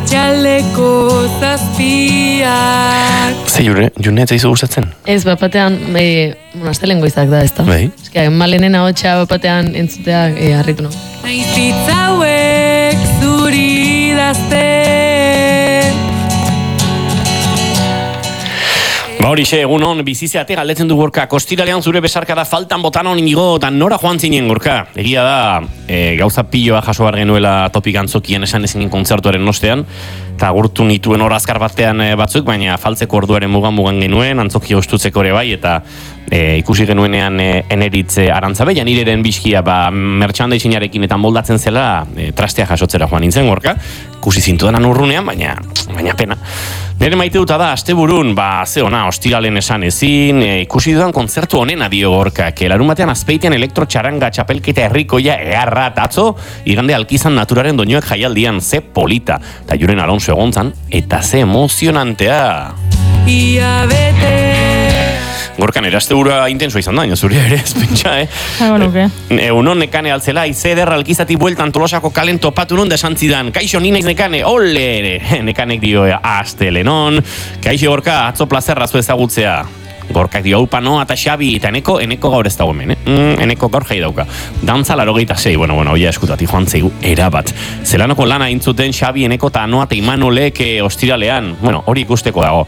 txaleko zazpiak. Ze June, ez zaizu gustatzen? Ez, bapatean, astelen goizak da, ez da. Bai. Eska, malenen ahotsa bapatean entzutea harritu no. Naizitzauek zuri dazte. Horixe, egun hon, bizizeate galdetzen du Gorka. Kostiralean zure besarkada faltan botanon inigo, eta nora joan zinen Gorka. Egia da, gauza piloa jaso bar genuela topik antzokien esan ezinen kontzertuaren ostean, eta gurtu nituen hor azkar batean batzuk, baina faltzeko orduaren mugan genuen, antzokia ostutzeko ere bai, eta ikusi genuenean eneritz arantzabe, janireren bizkia merchandisinarekin eta moldatzen zela trastea jasotzera joan nintzen Gorka. Ikusi zintudanan urrunean, baina pena. Nere maite duta da, asteburun, ze ona, ostiralen esan ezin, ikusi dudan kontzertu honena dio Gorkak. Larun batean azpeitean elektrotxaranga txapelketa herrikoia eharra atzo, igande alkizan naturaren doinoak jaialdian, ze polita. Ta Julen Alonso egontzan, eta ze emozionantea. Ia bete. Gorka, nire asteburua intensoa izan da, zure ere, ez pentsa, Egunon nekane altzela, izeder alkizati bueltan Tolosako kalen topatu non desantzidan. Kaixo, ni naiz nekane, ole, nekanek dio astelenon. Kaixo, Gorka, atzo plazerra zu ezagutzea. Gorkak dio, upa, no, eta Xabi, eta eneko gaur ez dago hemen, eneko gaur jai dauka. Dantza 86, bueno, oia eskutati joan zeigu, erabat. Zelanoko lana intzuten Xabi, eneko eta Anoa eta Imanolek ostiralean, bueno, hori ikusteko dago.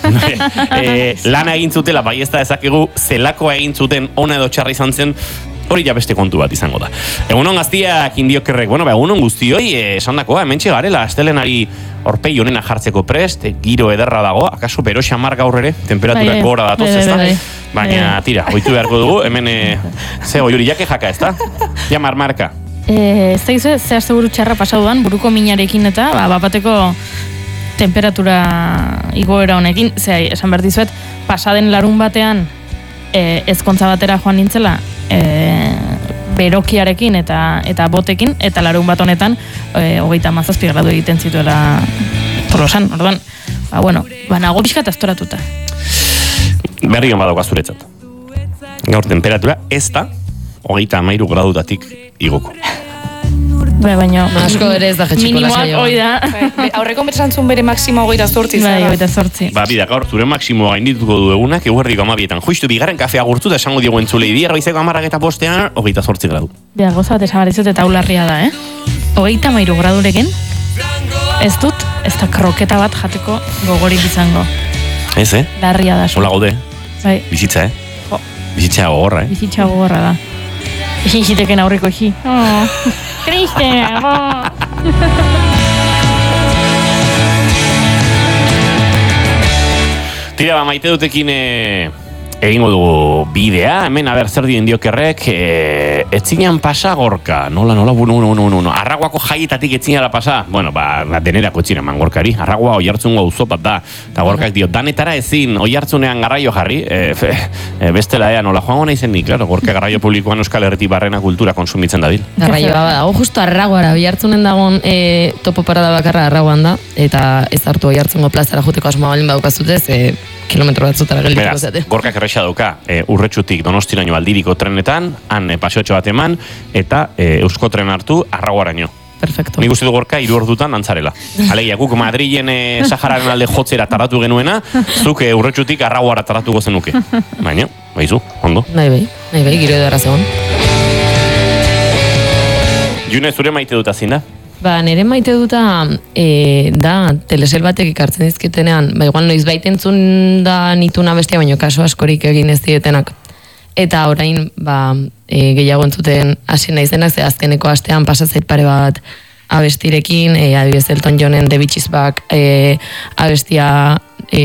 Lana egin zutela, bai ez da ezakegu, zelakoa egin zuten ona edo txarra izan zen, hori ja beste kontu bat izango da. Egunon gaztiak indiokerrek, egunon guztioi, esan dakoa, hementxe garela, astelenari orpei honena jartzeko prest, giro ederra dago, akaso bero xamar gaur ere, temperaturak gora datoz, ez da? Baina, tira, oitu beharko dugu, hemen, oiuri jake jaka, ez da? Ja marmarka. Ez da gizu, ze asteburu txarra pasaudan, buruko minarekin eta, bapateko temperatura igoera honekin, esan behar dizuet, pasaden larun batean, ezkontza batera joan nintzela, berokiarekin eta botekin, eta larun bat honetan 37 gradu egiten zituela Tolosan, orduan, nago pixkat astoratuta. Berri hon badauka zuretzat. Gaur temperatura ez da 33 gradutatik igoko. Baina asko ere ez da jetxiko lasaioa. Minimoak hoi da. Aurreko betzantzun bere maksimo 28. Bai, 28. Bida, gaur, zure maksimoa gaindituko du egunak, eguerdiko 12etan. Juistu, bigarren kafea gurtu da esango diogu entzulei. Bigarraizeko 10:05 28 gradu. Bia, goza bat esabarizut eta ularria da, 33 gradurekin, ez dut, ez da kroketa bat jateko gogorik izango. Ez, Larria da. Hola gaude. Bai. Bizitza, Bizitza gogorra, Bizitza gogorra da. Iziteken aurreko Triste, Tira, maite dutekin egingo dugu bidea, hemen zer dien diokerrek, etzinean pasa Gorka, nola, Arraguako jaietatik etzinara pasa, denerako etzina eman Gorkari, Arragua oihartzungo auzopat da, eta Gorkak dio, danetara ezin oihartzunean garraio jarri, bestela nola joango nahi zen nik, Gorka garraio publikoan Euskal Herriti barrena kultura konsumitzen dabil. Garraioa dago, justo Arraguara, oihartzunen dagoen topo parada bakarra Arraguan da, eta ez hartu oihartzungo plazara joteko asmoa balin badukazutez, kilometro batzutara geldituko zate. Gorkak erresa dauka, Urretxutik Donostiraino aldiriko trenetan, han paseotxo bat eman, eta Eusko tren hartu Arraguaraino. Perfecto. Nik uste du Gorka 3 ordutan antzarela. Alegia, guk Madrilen Sahararen alde jotzera taratu genuena, zuk Urretxutik Arraguara taratuko zenuke. Baina, baizu, ondo. Nahi bai, giro edo arrazegon. June, zure maite dut azin da? Nire maite duta da telesel batek ikartzen dizkitenean, igual noiz baitentzun da nituna bestia, baino kaso askorik egin ez dietenak. Eta orain, gehiago entzuten hasi naizenak, ze azkeneko astean pasazait pare bat abestirekin, adibidez Elton Johnen The Beach is Back abestia,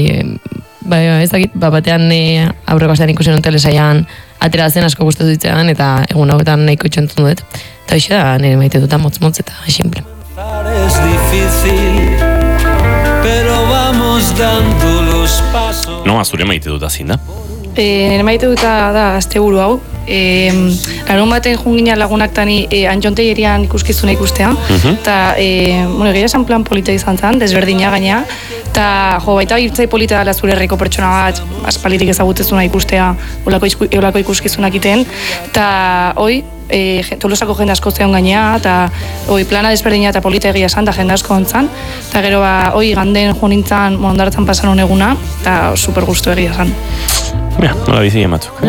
batean aurreko astean ikusen non telesaian atera zen asko gustatu ditzean, eta egun hauetan nahiko itxentzun dut. Eta hoxe da, nire maite duta motz-motz eta simple. Es difícil, pero vamos dando los pasos. No, zure maite dut azin da? nire maite duta da asteburu hau. Larun baten jungina lagunak tani Antxontegerian ikuskizuna ikustea. Eta, egia esan plan polita izan zen, desberdina gaina. Eta, baita irtzai polita dela zure herriko pertsona bat, aspalitik ezagutzezuna ikustea, olako ikuskizunak iten. Eta, Tolosako jende asko zeon gainea, eta plana desberdina eta polita egia esan, eta jende asko ontzan. Eta gero, ganden jo nintzen, ondartzan pasan honeguna, eta super gustu egia esan. Ja, nola bizi ematzuk.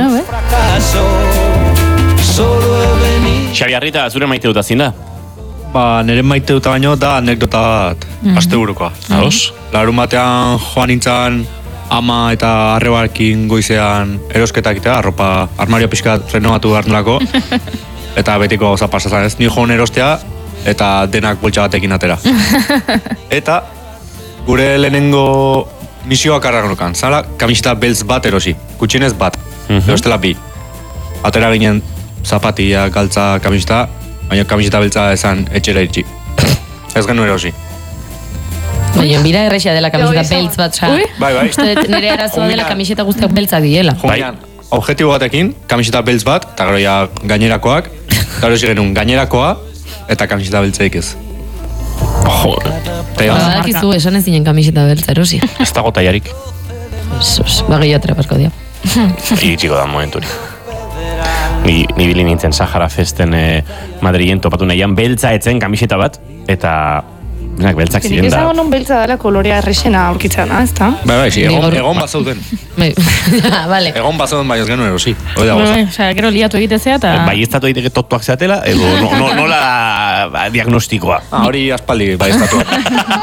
Xabi Arrita, zure maite dut azin da? Nire maite dut baino da anekdota bat, asteburukoa. Larun batean joan nintzen ama eta arrebarekin goizean erosketak itea, armario pixkat renovatu behar nolako, eta betiko gauza pasazan ez, ni joan erostea, eta denak boltsa batekin atera. Eta gure lehenengo misioak arragonokan, zala kamiseta beltz bat erosi, gutxienez bat, erostela bi. Atera ginen zapatia, galtza, kamiseta, baina kamiseta beltza esan etxera itxi. Ez genuen erosi. Baina, bira errexia dela kamiseta beltz bat, Bai. Nire arazoa dela kamiseta guztiak beltzak diela. Jungian, objektibo batekin, kamiseta beltz bat, eta gero ja gainerakoak, eta erosi genuen gainerakoa, eta kamiseta beltzaik ez. Badakizu, esan ez zinen kamiseta beltza erosi. Ez dago taiarik. Bagei atra pasko dia. Iritsiko da momenturi. Ni bili nintzen Sahara Festen Madrilen topatu nahian beltza etzen kamiseta bat, eta denak beltzak ziren da. Ezago non beltza dela kolorea errexena aurkitzen, ez da? Bai, egon bazauten. Vale. Egon bazauten bai ez genuen erosi. Gero liatu egitezea eta... Bai ez tatu egiteke totuak zeatela, edo nola diagnostikoa. Hori aspaldi bai ez tatu.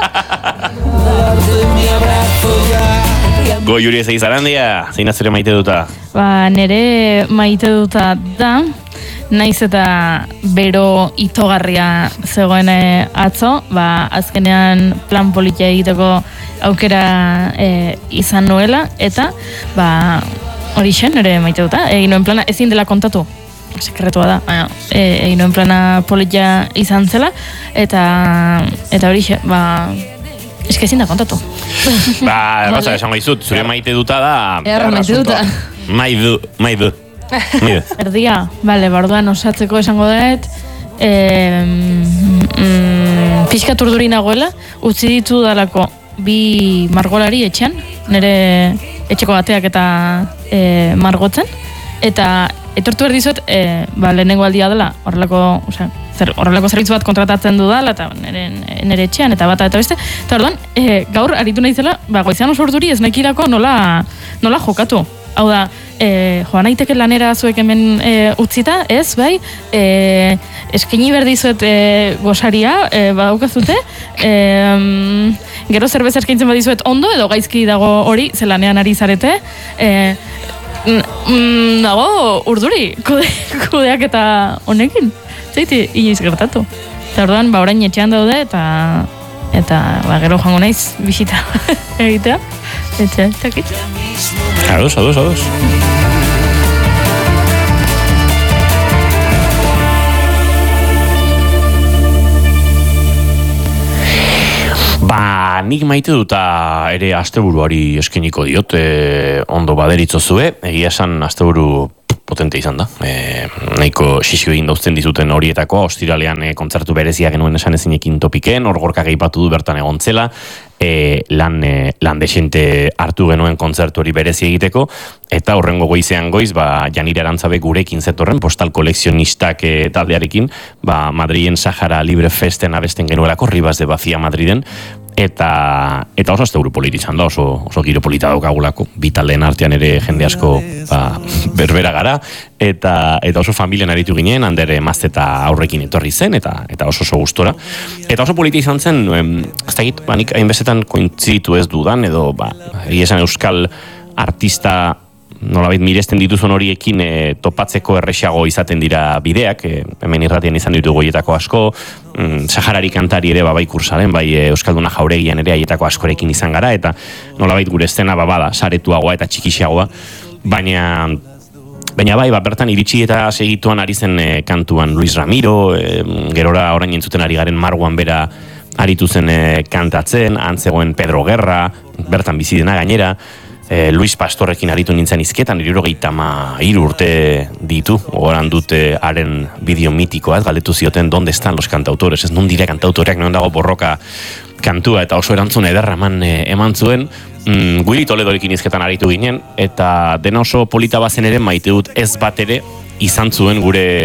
Go Juri ez egizarandia, zein azure maite duta? Nere maite duta da, naiz eta bero itogarria zegoen atzo, azkenean plan politia egiteko aukera izan nuela, eta hori xen, nere maite duta, egin nuen plana, ezin dela kontatu, sekretua da, egin nuen plana politia izan zela, eta hori xen, eske ezin da kontatu. Gauza, esango izut, zure maite duta da... Maite duta. Maidu. Erdia, barduan osatzeko esango dut, pixkat urduri nagoela, utzi ditu dalako bi margolari etxean, nire etxeko bateak eta margotzen, eta etortu erdizuet, lehenengo aldia dela, horrelako zerbitzu bat kontratatzen dudala, eta nire etxean, eta bata eta beste, eta orduan, gaur aritu naizela, goizean oso urduri ez nekirako nola jokatu. Hau da, joan naiteke lanera zuek hemen utzita, ez, bai, eskaini berdizuet gosaria, badaukazute, gero zerbeza eskaintzen badizuet ondo, edo gaizki dago hori, zelanean ari zarete, dago urduri, kudeak eta honekin. Zaiti, inoiz gertatu. Eta orduan, orain etxean daude, eta gero joango naiz bisita egitea. Etxakit. Ados. Nik maite duta ere asteburuari eskeniko diot, ondo baderitzozue, egia esan asteburu potente izan da. Nahiko xixio egin dauzten dizuten horietako, ostiralean kontzertu berezia genuen esan ezinekin topiken, hor gorka geipatu du bertan egontzela, lan desente hartu genuen kontzertu hori berezi egiteko, eta horrengo goizean goiz, Janire Arantzabe gurekin zetorren, postal kolekzionistak taldearekin, Madrilen Sahara Libre Festen abesten genuelako, Ribas de Bazia Madriden, eta oso asteburu politi izan da, oso giro polita daukagulako, bitaldeen artean ere jende asko berbera gara, eta oso familian aritu ginen, handere mazte eta aurrekin etorri zen, eta oso gustora. Eta oso politi izan zen, ez da egit, nik hainbezetan kointzitu ez dudan, edo esan euskal artista nolabait miresten dituzun horiekin topatzeko erresago izaten dira bideak, hemen irratian izan ditugu haietako asko, Saharari kantari ere bai kursaren, bai Euskalduna Jauregian ere haietako askorekin izan gara, eta nolabait gure estena bada saretuagoa eta txikixagoa, baina bai, bertan iritsi eta segituan ari zen kantuan Luis Ramiro, gerora orain entzuten ari garen Marwan bera aritu zen kantatzen, antzegoen Pedro Guerra, bertan bizi dena gainera, Luis Pastorrekin aritu nintzen izketan, 73 urte ditu, oran dute haren bideo mitikoa, galdetu zioten, donde están los cantautores, ez non dire kantautoreak, non dago borroka kantua, eta oso erantzun ederra eman zuen, Willy Toledorekin izketan aritu ginen, eta dena oso polita bazen ere maite dut ez bat ere izan zuen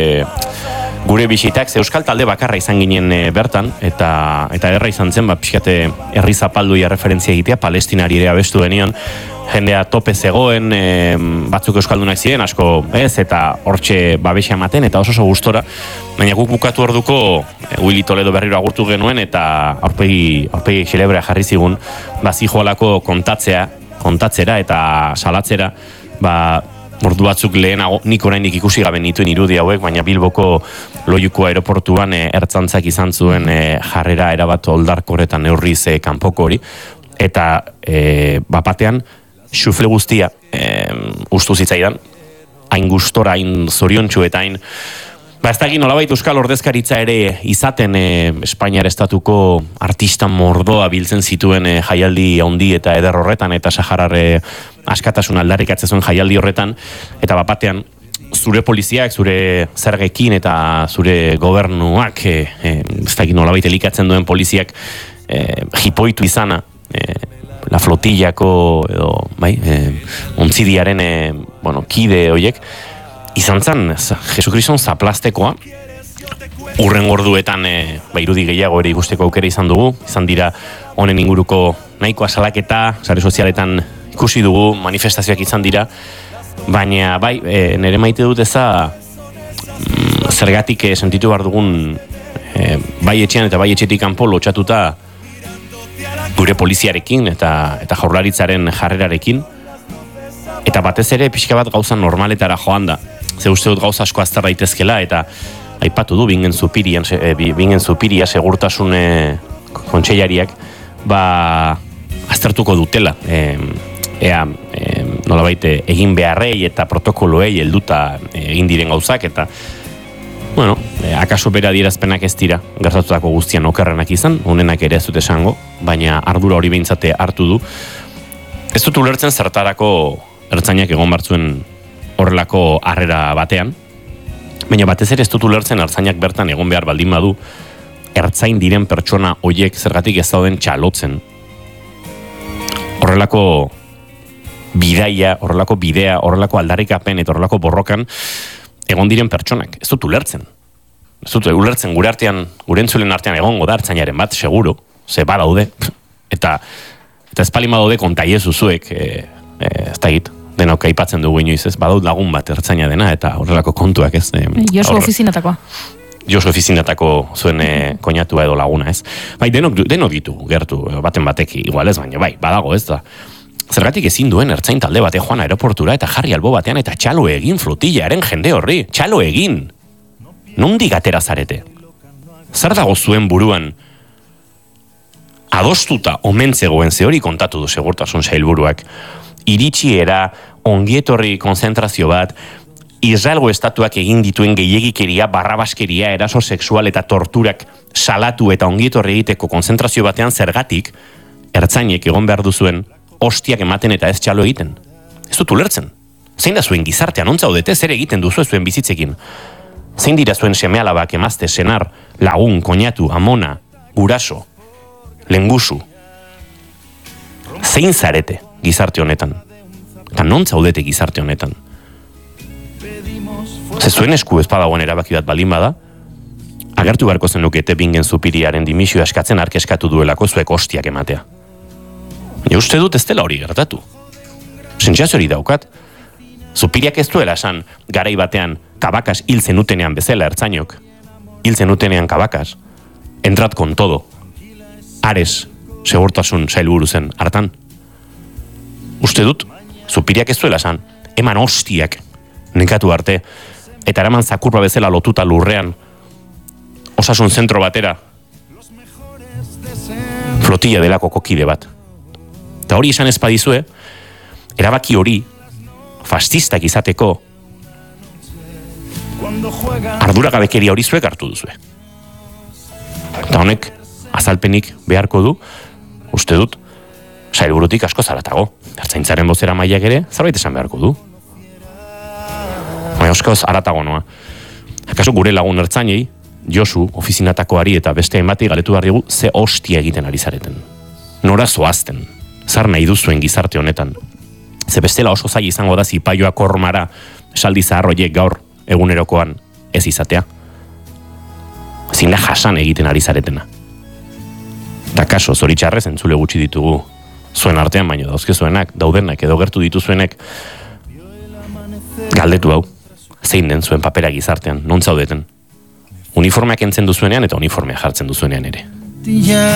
gure bisitak, ze euskal talde bakarra izan ginen bertan, eta erra izan zen, pixkate herri zapalduia referentzia egitea, Palestinari ere abestu genion, jendea tope zegoen, batzuk euskaldunak ziren, asko ez, eta hortxe babesa ematen, eta oso gustora, baina guk bukatu orduko Willy Toledo berriro agurtu genuen, eta aurpegi xelebrea jarri zigun, zijoalako kontatzera eta salatzera, ordu batzuk lehenago, nik oraindik ikusi gabe nituen irudi hauek, baina Bilboko Loiuko aeroportuan ertzantzak izan zuen jarrera erabat oldarkorretan neurriz kanpoko hori, eta bapatean xufle guztia ustu zitzaidan, hain gustora, hain zoriontsu eta hain ez da egin nolabait euskal ordezkaritza ere izaten Espainiar estatuko artista mordoa biltzen zituen jaialdi handi eta eder horretan eta Saharare askatasun aldarrikatzen zuen jaialdi horretan, eta bapatean zure poliziak, zure zergekin eta zure gobernuak ez da egin nolabait elikatzen duen poliziak jipoitu izana la flotillako edo ontzidiaren kide horiek izan zen Jesukriston zaplastekoa, urren gorduetan irudi gehiago ere ikusteko aukera izan dugu, izan dira honen inguruko nahikoa salaketa, sare sozialetan ikusi dugu, manifestazioak izan dira, baina nire maite dut eza zergatik sentitu behar dugun bai etxean eta bai etxetik kanpo lotxatuta gure poliziarekin eta jaurlaritzaren jarrerarekin, eta batez ere pixka bat gauza normaletara joan da. Ze uste dut gauza asko azter daitezkela, eta aipatu du Bingen Zupiria segurtasun kontseilariak aztertuko dutela. Nolabait egin beharrei eta protokoloei helduta egin diren gauzak, eta akaso bera adierazpenak ez dira gertatutako guztian okerrenak izan, honenak ere ez dut esango, baina ardura hori behintzate hartu du. Ez dut ulertzen zertarako ertzainak egon bartzuen horrelako harrera batean, baina batez ere ez dut ulertzen ertzainak bertan egon behar baldin badu, ertzain diren pertsona hoiek zergatik ez dauden txalotzen. Horrelako bidaia, horrelako bidea, horrelako aldarrikapen eta horrelako borrokan egon diren pertsonak. Ez dut ulertzen. Ez dut ulertzen gure entzulen artean egongo da ertzainaren bat, seguro, ze badaude, eta espalin badaude kontaiezu zuek, ez da egit, denok aipatzen dugu inoiz, ez, badaut lagun bat ertzaina dena, eta horrelako kontuak, ez. Josu ofizinatakoa. Josu ofizinatako zuen koinatua edo laguna, ez. Denok ditu, gertu, baten bateki, igual ez, baina badago, ez da. Zergatik ezin duen ertzain talde bate joan aeroportura eta jarri albo batean eta txalo egin flotillaren jende horri, txalo egin. Nondik atera zarete? Zer dago zuen buruan adostuta omen zegoen, ze hori kontatu du segurtasun sailburuak, iritsiera, ongietorri konzentrazio bat, Israelgo estatuak egin dituen gehiegikeria, barrabaskeria, eraso sexual eta torturak salatu eta ongietorri egiteko konzentrazio batean zergatik ertzainek egon behar duzuen ostiak ematen eta ez txalo egiten. Ez dut ulertzen. Zein da zuen gizartean ontza odete zer egiten duzu zuen bizitzekin? Zein dira zuen seme-alabak, emazte, senar, lagun, koñatu, amona, guraso, lengusu? Zein zarete gizarte honetan? Eta non zaudete gizarte honetan? Ze zuen esku ez badagoen erabaki bat balin bada, agertu beharko zen lukete Bingen Zupiriaren dimisioa eskatzen arkeskatu duelako zuek ostiak ematea. Ja, uste dut ez dela hori gertatu. Sentsazio hori daukat. Zupiriak ez duela esan garai batean Kabakas hiltzen utenean bezala ertzainok. Hiltzen utenean Kabakas. Entrat con todo. Ares, segurtasun sailburu zen hartan. Uste dut, Zupiriak ez duela esan, eman ostiak nekatu arte, eta eraman zakurba bezala lotuta lurrean, osasun zentro batera, flotilla delako kokide bat. Eta hori esan ezpadizue, erabaki hori, fascistak izateko, arduragabekeria hori zuek hartu duzue. Eta honek, azalpenik beharko du, uste dut, Sailburutik asko zaratago. Ertzaintzaren bozera mailak ere, zerbait esan beharko du. Baina askoz aratago noa. Akaso gure lagun ertzainei, Josu, ofizinatakoari eta beste hainbati galetu behar digu ze hostia egiten ari zareten. Nora zoazten, zar nahi duzuen gizarte honetan. Ze bestela oso zaila izango da zipaioa kormara esaldi zaharroiek gaur egunerokoan ez izatea. Ezin da jasan egiten ari zaretena. Eta kaso, zoritxarrez entzule gutxi ditugu zuen artean, baino dauzkezuenak, daudenak edo gertu dituzuenek, galdetu hau, zein den zuen papera gizartean, non zaudeten. Uniformeak entzen duzuenean eta uniformea jartzen duzuenean ere.